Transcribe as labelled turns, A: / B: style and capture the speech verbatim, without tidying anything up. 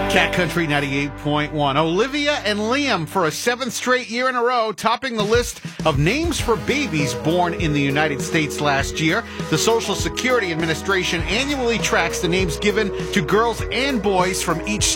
A: Cat Country ninety-eight point one. Olivia and Liam for a seventh straight year in a row, topping the list of names for babies born in the United States last year. The Social Security Administration annually tracks the names given to girls and boys from each